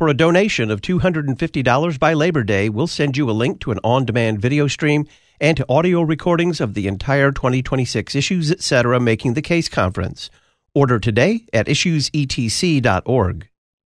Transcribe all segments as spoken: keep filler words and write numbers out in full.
For a donation of two hundred fifty dollars by Labor Day, we'll send you a link to an on-demand video stream and to audio recordings of the entire twenty twenty-six Issues Etc. Making the Case conference. Order today at issues e t c dot org.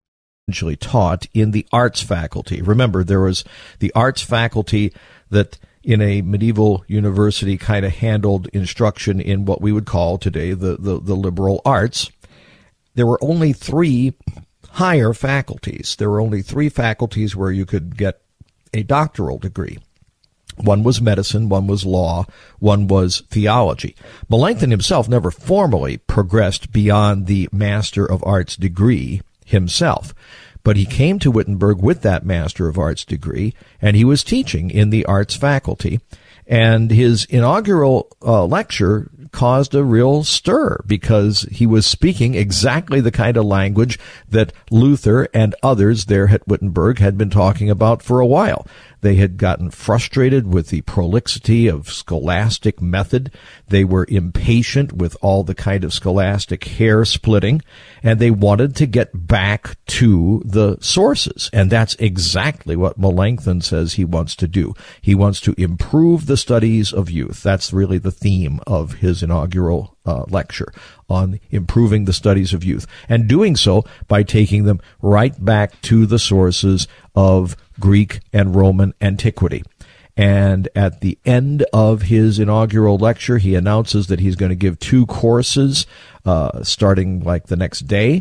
Taught in the arts faculty. Remember, there was the arts faculty that in a medieval university kind of handled instruction in what we would call today the, the, the liberal arts. There were only three higher faculties. There were only three faculties where you could get a doctoral degree. One was medicine, one was law, one was theology. Melanchthon himself never formally progressed beyond the Master of Arts degree himself, but he came to Wittenberg with that Master of Arts degree, and he was teaching in the arts faculty, and his inaugural uh, lecture caused a real stir because he was speaking exactly the kind of language that Luther and others there at Wittenberg had been talking about for a while. They had gotten frustrated with the prolixity of scholastic method. They were impatient with all the kind of scholastic hair splitting, and they wanted to get back to the sources. And that's exactly what Melanchthon says he wants to do. He wants to improve the studies of youth. That's really the theme of his inaugural uh, lecture on improving the studies of youth, and doing so by taking them right back to the sources of Greek and Roman antiquity. And at the end of his inaugural lecture, he announces that he's going to give two courses uh, starting like the next day,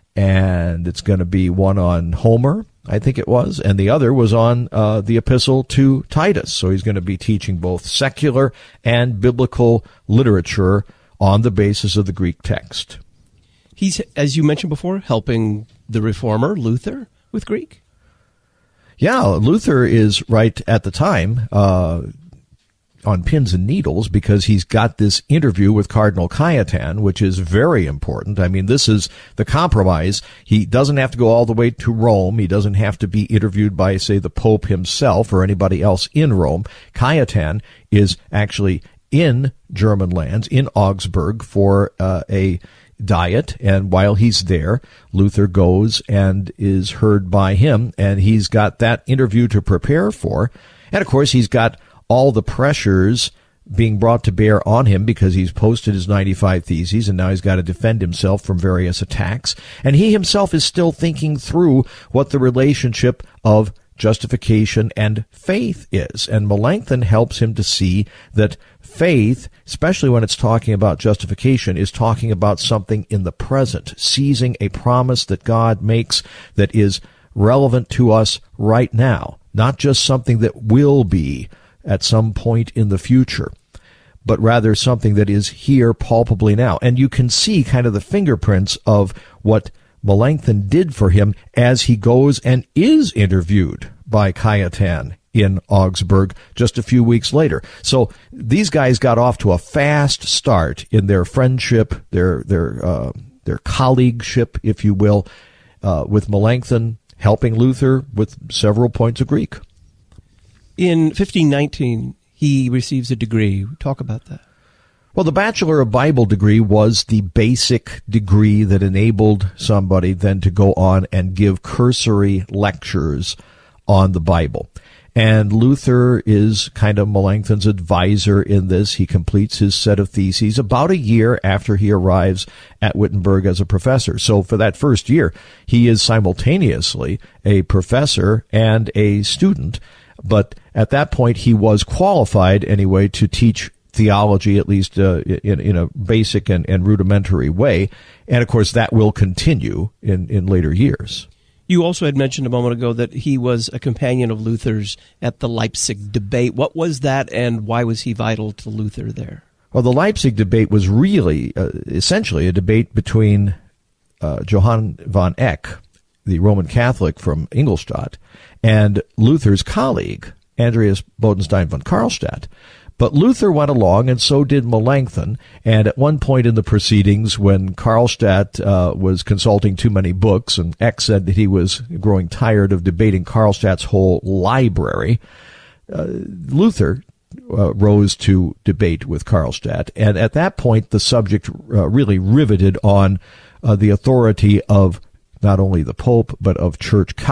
and it's going to be one on Homer, I think it was, and the other was on uh, the epistle to Titus. So he's going to be teaching both secular and biblical literature on the basis of the Greek text. He's, as you mentioned before, helping the reformer, Luther, with Greek? Yeah, Luther is right at the time uh, on pins and needles because he's got this interview with Cardinal Cajetan, which is very important. I mean, this is the compromise. He doesn't have to go all the way to Rome. He doesn't have to be interviewed by, say, the Pope himself or anybody else in Rome. Cajetan is actually in German lands, in Augsburg, for uh, a diet, and while he's there, Luther goes and is heard by him, and he's got that interview to prepare for. And of course, he's got all the pressures being brought to bear on him because he's posted his ninety-five Theses, and now he's got to defend himself from various attacks. And he himself is still thinking through what the relationship of justification and faith is. And Melanchthon helps him to see that faith, especially when it's talking about justification, is talking about something in the present, seizing a promise that God makes that is relevant to us right now, not just something that will be at some point in the future, but rather something that is here palpably now. And you can see kind of the fingerprints of what Melanchthon did for him as he goes and is interviewed by Cajetan in Augsburg just a few weeks later. So these guys got off to a fast start in their friendship, their their uh, their colleagueship, if you will, uh, with Melanchthon helping Luther with several points of Greek. In fifteen nineteen, he receives a degree. Talk about that. Well, the Bachelor of Bible degree was the basic degree that enabled somebody then to go on and give cursory lectures on the Bible. And Luther is kind of Melanchthon's advisor in this. He completes his set of theses about a year after he arrives at Wittenberg as a professor. So for that first year, he is simultaneously a professor and a student. But at that point, he was qualified anyway to teach theology, at least uh, in, in a basic and, and rudimentary way. And, of course, that will continue in, in later years. You also had mentioned a moment ago that he was a companion of Luther's at the Leipzig debate. What was that, and why was he vital to Luther there? Well, the Leipzig debate was really uh, essentially a debate between uh, Johann von Eck, the Roman Catholic from Ingolstadt, and Luther's colleague, Andreas Bodenstein von Karlstadt. But Luther went along, and so did Melanchthon. And at one point in the proceedings, when Karlstadt uh, was consulting too many books, and Eck said that he was growing tired of debating Karlstadt's whole library, uh, Luther uh, rose to debate with Karlstadt. And at that point, the subject uh, really riveted on uh, the authority of not only the Pope, but of church